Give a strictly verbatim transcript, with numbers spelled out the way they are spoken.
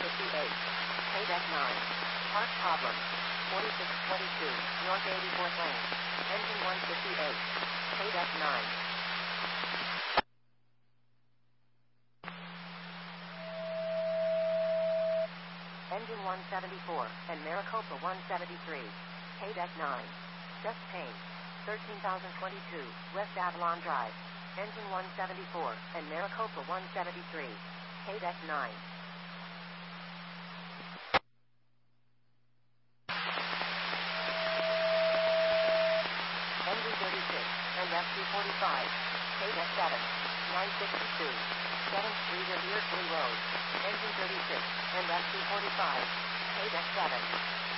fifty-eight. K-Deck nine. Park problem. forty-six twenty-two, North eighty-fourth Lane. Engine one fifty-eight. K-Deck nine. Engine one seventy-four, and Maricopa one seventy-three. K-Deck nine. Just paint. thirteen thousand twenty-two, West Avalon Drive. Engine one seventy-four, and Maricopa one seventy-three. K-Deck nine. Engine thirty-six, and F two forty-five. K-Deck seven. nine sixty-two. seventh Street and Beardsley Road. Engine thirty-six, and F two forty-five. K-Deck seven.